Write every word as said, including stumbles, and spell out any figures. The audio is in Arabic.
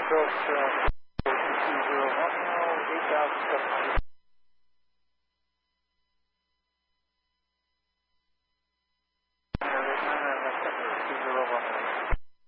approach uh, two zero one now, eight thousand seven hundred.